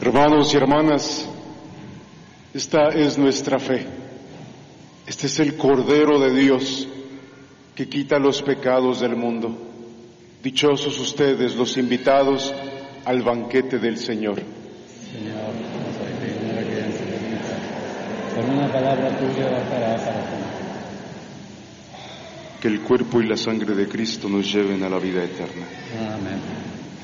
Hermanos y hermanas, esta es nuestra fe. Este es el Cordero de Dios que quita los pecados del mundo. Dichosos ustedes, los invitados al banquete del Señor. Señor, no soy digno de que entres en mi casa. Con una palabra tuya bastará para comer. Que el cuerpo y la sangre de Cristo nos lleven a la vida eterna. Amén.